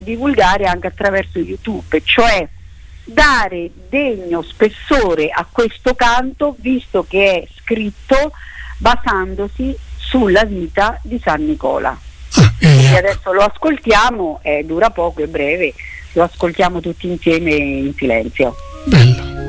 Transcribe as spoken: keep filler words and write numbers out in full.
divulgare anche attraverso YouTube, cioè dare degno spessore a questo canto, visto che è scritto basandosi sulla vita di San Nicola. Ah, Quindi eh, adesso lo ascoltiamo, eh, dura poco, è breve, lo ascoltiamo tutti insieme in silenzio. bello.